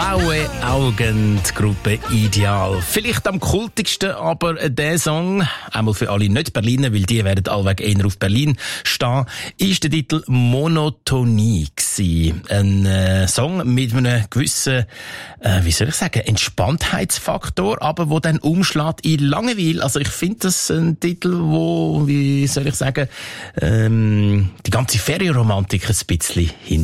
Blaue Augen, die Gruppe Ideal. Vielleicht am kultigsten, aber der Song, einmal für alle Nicht-Berliner, weil die werden allweg eher auf Berlin stehen, ist der Titel Monotonie gewesen. Ein Song mit einem gewissen, Entspanntheitsfaktor, aber wo dann umschlägt in Langeweile. Also ich finde das ein Titel, wo, die ganze Ferienromantik ein bisschen hin